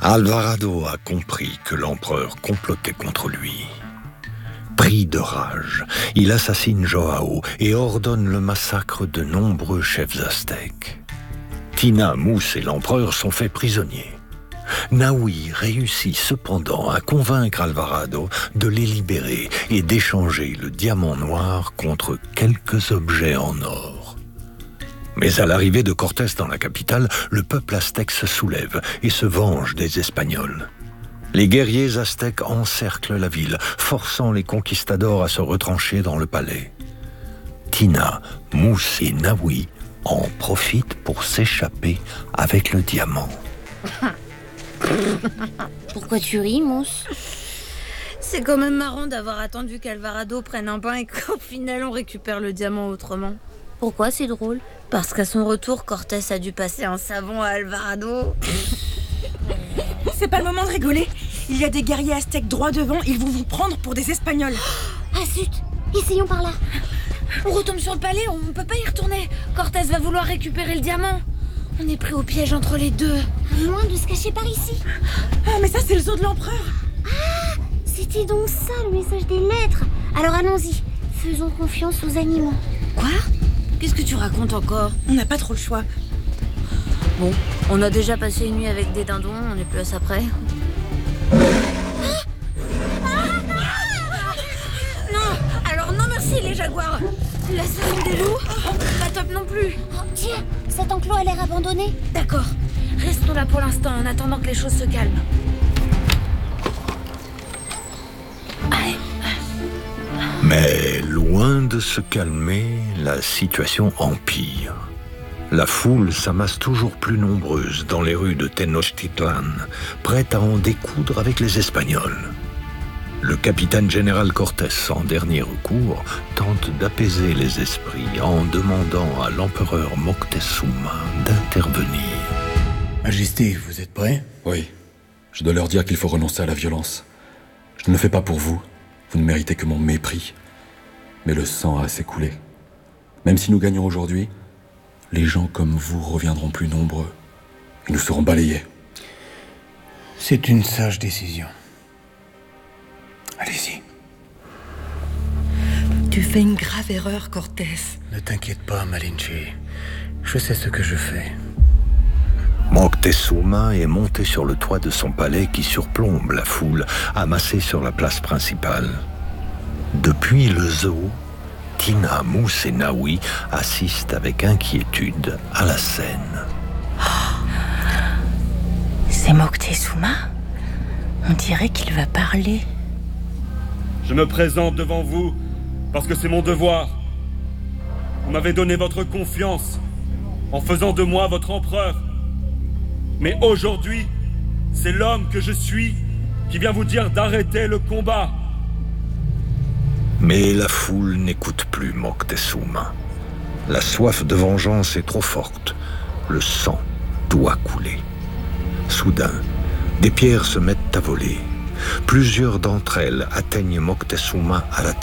Alvarado a compris que l'empereur complotait contre lui. Pris de rage, il assassine Joao et ordonne le massacre de nombreux chefs aztèques. Tina, Mousse et l'empereur sont faits prisonniers. Nahui réussit cependant à convaincre Alvarado de les libérer et d'échanger le diamant noir contre quelques objets en or. Mais à l'arrivée de Cortés dans la capitale, le peuple aztèque se soulève et se venge des Espagnols. Les guerriers aztèques encerclent la ville, forçant les conquistadors à se retrancher dans le palais. Tina, Mousse et Nahui en profitent pour s'échapper avec le diamant. Pourquoi tu ris, Mousse? C'est quand même marrant d'avoir attendu qu'Alvarado prenne un bain et qu'au final on récupère le diamant autrement. Pourquoi c'est drôle? Parce qu'à son retour, Cortés a dû passer un savon à Alvarado. C'est pas le moment de rigoler. Il y a des guerriers aztèques droit devant, ils vont vous prendre pour des Espagnols. Ah zut, essayons par là. On retombe sur le palais, on peut pas y retourner. Cortés va vouloir récupérer le diamant. On est pris au piège entre les deux. Loin de se cacher par ici. Ah, mais ça, c'est le zoo de l'empereur. Ah, c'était donc ça le message des lettres. Alors allons-y, faisons confiance aux animaux. Quoi? Qu'est-ce que tu racontes encore? On n'a pas trop le choix. Bon, on a déjà passé une nuit avec des dindons, on n'est plus à ça près. Non, alors non merci les jaguars. La saison des loups, pas top non plus. Oh, tiens, cet enclos a l'air abandonné. D'accord, restons là pour l'instant en attendant que les choses se calment. Allez. Mais loin de se calmer, la situation empire. La foule s'amasse toujours plus nombreuse dans les rues de Tenochtitlan, prête à en découdre avec les Espagnols. Le capitaine général Cortés, en dernier recours, tente d'apaiser les esprits en demandant à l'empereur Moctezuma d'intervenir. Majesté, vous êtes prêts? Oui. Je dois leur dire qu'il faut renoncer à la violence. Je ne le fais pas pour vous. Vous ne méritez que mon mépris. Mais le sang a assez coulé. Même si nous gagnons aujourd'hui, les gens comme vous reviendront plus nombreux. Et nous serons balayés. C'est une sage décision. Allez-y. Tu fais une grave erreur, Cortés. Ne t'inquiète pas, Malinche. Je sais ce que je fais. Moctezuma est monté sur le toit de son palais qui surplombe la foule amassée sur la place principale. Depuis le zoo, Tina, Mousse et Nahui assistent avec inquiétude à la scène. C'est Moctezuma? On dirait qu'il va parler. Je me présente devant vous parce que c'est mon devoir. Vous m'avez donné votre confiance en faisant de moi votre empereur. Mais aujourd'hui, c'est l'homme que je suis qui vient vous dire d'arrêter le combat. Mais la foule n'écoute plus Moctezuma. La soif de vengeance est trop forte. Le sang doit couler. Soudain, des pierres se mettent à voler. Plusieurs d'entre elles atteignent Moctezuma à la tête.